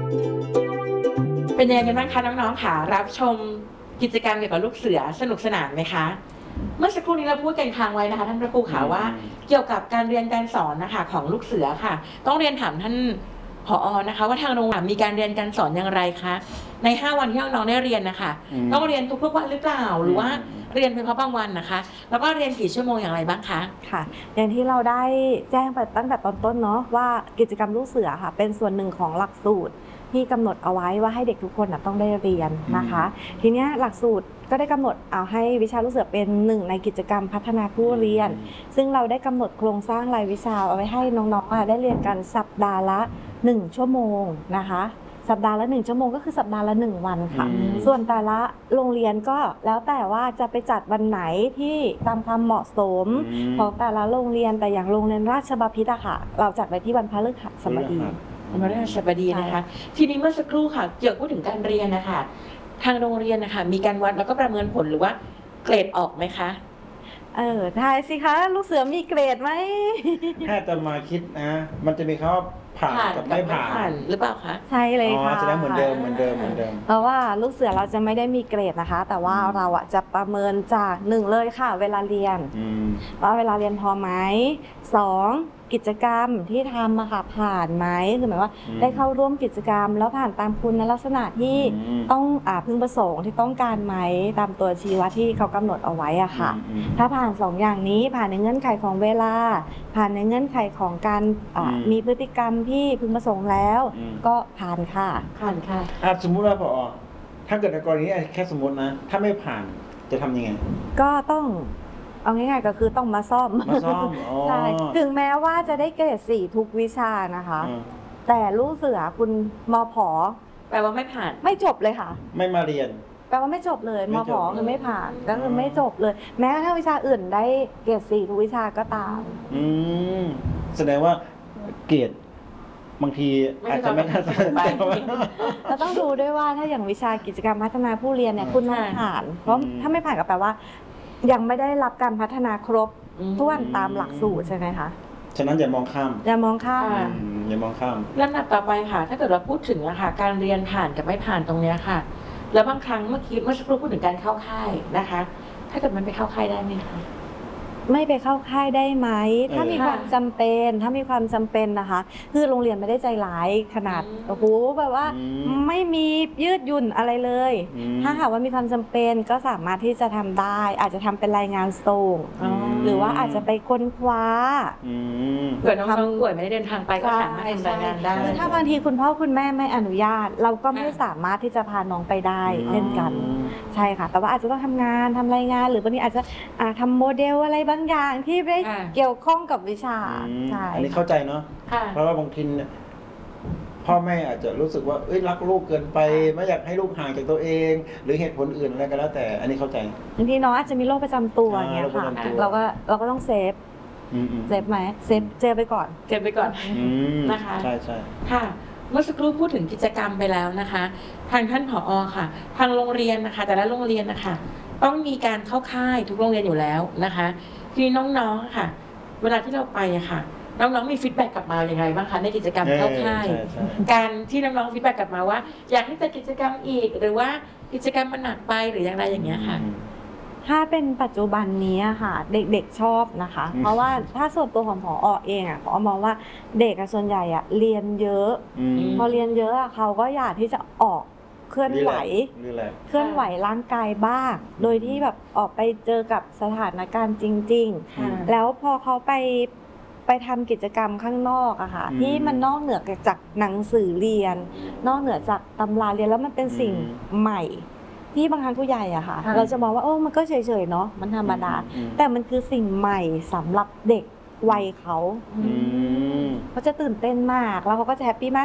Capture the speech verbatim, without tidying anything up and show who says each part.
Speaker 1: เป็นยังไงกันบ้างคะน้องๆค่ะรับชมกิจกรรมเกี่ยวกับลูกเสือสนุกสนานไหมคะเมื่อสักครู่นี้เราพูดกันค้างไว้นะคะท่านพระครูค่ะว่าเกี่ยวกับการเรียนการสอนนะคะของลูกเสือค่ะต้องเรียนถามท่านผอ.นะคะว่าทางโรงเรียนมีการเรียนการสอนอย่างไรคะในห้าวันที่น้องๆได้เรียนนะคะต้องเรียนทุกๆวันหรือเปล่าหรือว่าเรียนเฉพาะบางวันนะคะแล้วก็เรียนกี่ชั่วโมงอย่างไรบ้างคะ
Speaker 2: ค่ะอย่างที่เราได้แจ้งไปตั้งแต่ตอนต้นเนาะว่ากิจกรรมลูกเสือค่ะเป็นส่วนหนึ่งของหลักสูตรที่กำหนดเอาไว้ว่าให้เด็กทุกคนต้องได้เรียนนะคะทีนี้หลักสูตรก็ได้กำหนดเอาให้วิชาลูกเสือเป็นหนึ่งในกิจกรรมพัฒนาผู้เรียนซึ่งเราได้กำหนดโครงสร้างรายวิชาเอาไว้ให้น้องๆได้เรียนกันสัปดาห์ละหนึ่งชั่วโมงนะคะสัปดาห์ละหนึ่งชั่วโมงก็คือสัปดาห์ละหนึ่งวันค่ะส่วนแต่ละโรงเรียนก็แล้วแต่ว่าจะไปจัดวันไหนที่ตามความเหมาะสมของแต่ละโรงเรียนแต่อย่างโรงเรียนราชบพิตรอะค่ะเราจัดไว้ที่วันพฤหัสบดี
Speaker 1: วันพฤหัสบดีนะคะทีนี้เมื่อสักครู่ค่ะเกี่ยวกับพูดถึงการเรียนนะคะทางโรงเรียนนะคะมีการวัดแล้วก็ประเมินผลหรือว่าเกรดออกไหมคะ
Speaker 2: เออทายสิคะลูกเสือมีเกรดไหม
Speaker 3: ถ้าจะมาคิดนะมันจะมีคำว่าผ่านกับไม่ผ่าน
Speaker 1: หรือเปล่าคะ
Speaker 2: ใช่เลยค่ะ
Speaker 3: จะได้เหมือนเดิมเหมือนเดิมเหมือนเดิม
Speaker 2: เพราะว่าลูกเสือเราจะไม่ได้มีเกรดนะคะแต่ว่าเราอะจะประเมินจากหนึ่งเลยค่ะเวลาเรียนว่าเวลาเรียนพอไหมสองกิจกรรมที่ทำมาค่ะผ่านไหมคือหมายว่าได้เข้าร่วมกิจกรรมแล้วผ่านตามคุณลักษณะที่ต้องอ่าพึงประสงค์ที่ต้องการไหมตามตัวชี้วัดที่เขากำหนดเอาไว้อะค่ะถ้าผ่านสองอย่างนี้ผ่านในเงื่อนไขของเวลาผ่านในเงื่อนไขของการมีพฤติกรรมที่พึงประสงค์แล้วก็ผ่านค่ะ
Speaker 1: ผ่านค่ะ
Speaker 3: สมมุติว่าพอถ้าเกิดในกรณีแค่สมมตินะถ้าไม่ผ่านจะทำยังไง
Speaker 2: ก็ต้องเอาง่ายๆก็คือต้องมาซ่อม
Speaker 3: มาซ่อม
Speaker 2: ใช่ถึงแม้ว่าจะได้เกรดสี่ทุกวิชานะคะแต่ลูกเสือคุณมผ.
Speaker 1: แปลว่าไม่ผ่าน
Speaker 2: ไม่จบเลยค่ะ
Speaker 3: ไม่มาเรียน
Speaker 2: แปลว่าไม่จบเลยมผ.คือไม่ผ่านก็คือไม่จบเลยแม้ถ้าวิชาอื่นได้เกรดสี่ทุกวิชาก็ตาม
Speaker 3: อืมแสดงว่าเกรดบางทีอาจจะไม่ทันไป
Speaker 2: เราต้องดูด้วยว่าถ้าอย่างวิชากิจกรรมพัฒนาผู้เรียนเนี่ยคุณต้องผ่านเพราะถ้าไม่ผ่านก็แปลว่ายังไม่ได้รับการพัฒนาครบถ้วนตามหลักสูตรใช่ไหมคะ
Speaker 3: ฉะนั้นอย่ามองข้าม
Speaker 2: อย่ามองข้าม
Speaker 3: อย่ามองข้าม
Speaker 1: ลำดับต่อไปค่ะถ้าเกิดเราพูดถึงอะค่ะการเรียนผ่านกับไม่ผ่านตรงนี้ค่ะแล้วบางครั้งเมื่อกี้เมื่อสักครู่พูดถึงการเข้าค่ายนะคะถ้าเกิดมันไปเข้าค่ายได้ไหมคะ
Speaker 2: ไม่ไปเข้าค่ายได้ไหมถ้ามีความจำเป็นถ้ามีความจำเป็นนะคะคือโรงเรียนไม่ได้ใจร้ายขนาดโอ้โหแบบว่าไม่มียืดหยุ่นอะไรเลยถ้าหากว่ามีความจำเป็นก็สามารถที่จะทำได้อาจจะทำเป็นรายงานส่งหรือว่าอาจจะไปค้นคว้า
Speaker 1: เกิดน้องๆป่วยไม่ได้เดินทางไปก็สามารถทำรายงานได้
Speaker 2: คือถ้าบางทีคุณพ่อคุณแม่ไม่อนุญาตเราก็ไม่สามารถที่จะพาน้องไปได้เช่นกันใช่ค่ะแต่ว่าอาจจะต้องทำงานทำรายงานหรือบางทีอาจจะทำโมเดลอะไรบางอย่างที่ไม่เกี่ยวข้องกับวิชา
Speaker 3: ใช่อันนี้เข้าใจเนาะเพราะว่าบางทีพ่อแม่อาจจะรู้สึกว่าเอ้ยรักลูกเกินไปไม่อยากให้ลูกห่างจากตัวเอง หรือเหตุผลอื่นอะไรก็แล้วแต่อันนี้เข้าใจ
Speaker 2: บางทีน้องอาจจะมีโรคประจำตัวอย่างเงี้ยค่ะเราก็เราก็ต้องเซฟเซฟไหมเซฟเซฟไปก่อน
Speaker 1: เซฟไปก่อนนะคะ
Speaker 3: ใช่ใช่
Speaker 1: ค่ะเมื่อสักครู่พูดถึงกิจกรรมไปแล้วนะคะทางท่านผอ.ค่ะทางโรงเรียนนะคะแต่ละโรงเรียนนะคะต้องมีการเข้าค่ายทุกโรงเรียนอยู่แล้วนะคะทีนี้น้องๆค่ะเวลาที่เราไปอะค่ะน้องๆมีฟีดแบ็กกลับมาอย่างไรบ้างคะในกิจกรรมเข้าค่ายการที่น้องๆฟีดแบ็กกลับมาว่าอยากให้จัดกิจกรรมอีกหรือว่ากิจกรรมมันหนักไปหรืออย่างไรอย่างเงี้ยค่ะ
Speaker 2: ถ้าเป็นปัจจุบันนี้ค่ะเด็กๆชอบนะคะเพราะว่าถ้าส่วนตัวของผอ.เองอ่ะผอ.มองว่าเด็กส่วนใหญ่อ่ะเรียนเยอะพอเรียนเยอะเขาก็อยากที่จะออกเคลื่อนไหวเคลื่อนไหวร่างกายบ้างโดยที่แบบออกไปเจอกับสถานการณ์จริงๆแล้วพอเขาไปไปทำกิจกรรมข้างนอกอะค่ะที่มันนอกเหนือจากหนังสือเรียนนอกเหนือจากตำราเรียนแล้วมันเป็นสิ่งใหม่ที่บางครั้งผู้ใหญ่อะค่ะเราจะมองว่าโอ้มันก็เฉยๆเนาะมันธรรมดาแต่มันคือสิ่งใหม่สำหรับเด็กวัยเขาเขาจะตื่นเต้นมากแล้วเขาก็จะแฮปปี้มาก